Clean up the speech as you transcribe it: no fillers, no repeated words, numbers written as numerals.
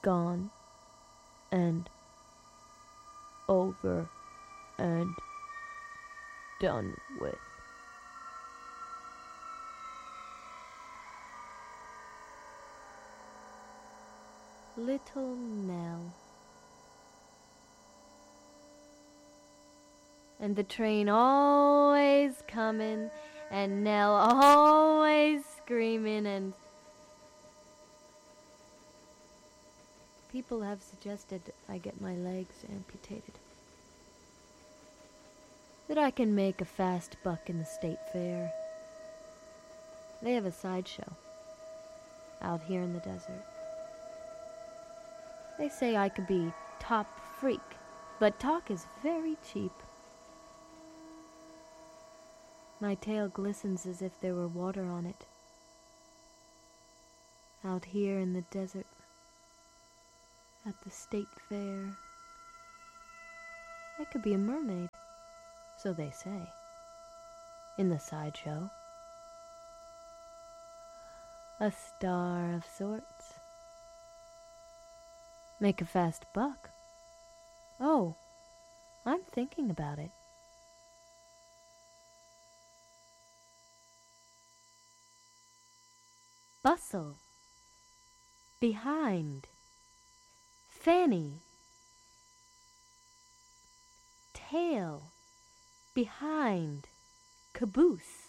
gone and over and done with. Little Nell. And the train always comin', and Nell always screamin', and people have suggested I get my legs amputated, that I can make a fast buck in the state fair. They have a sideshow out here in the desert. They say I could be top freak, but talk is very cheap. My tail glistens as if there were water on it. Out here in the desert, at the state fair, I could be a mermaid, so they say, in the sideshow. A star of sorts. Make a fast buck. Oh, I'm thinking about it. Bustle. Behind. Fanny. Tail. Behind. Caboose.